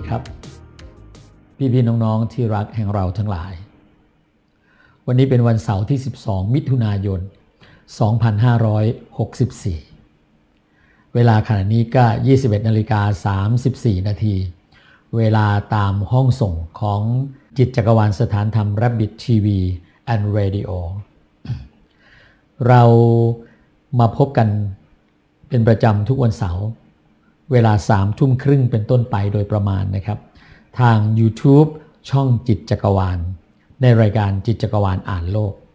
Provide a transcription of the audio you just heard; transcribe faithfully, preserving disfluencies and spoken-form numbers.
ครับพี่ๆน้องๆที่รักแห่งเราทั้งหลายวันนี้เป็นวันเสาร์ที่สิบสองมิถุนายนสองพันห้าร้อยหกสิบสี่เวลาขณะนี้ก็ ยี่สิบเอ็ดนาฬิกาสามสิบสี่นาทีเวลาตามห้องส่งของจิตจักรวาลสถานธรรม Rabbit ที วี and Radio เรามาพบกันเป็นประจำทุกวันเสาร์เวลาสามทุ่มครึ่งเป็นต้นไปโดยประมาณนะครับทาง YouTube ช่องจิตจักรวาลในรายการจิตจักรวาลอ่านโลก